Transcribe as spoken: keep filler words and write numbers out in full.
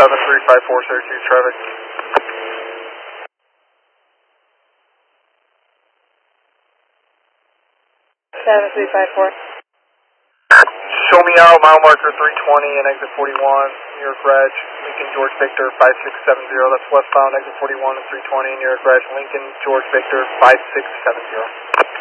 seven three five four Syracuse traffic. seven three five four. Show me out, mile marker three twenty and exit forty-one, New York Reg, Lincoln George Victor five six seven zero, that's westbound, exit forty-one and three twenty, New York Reg, Lincoln George Victor five six seven zero.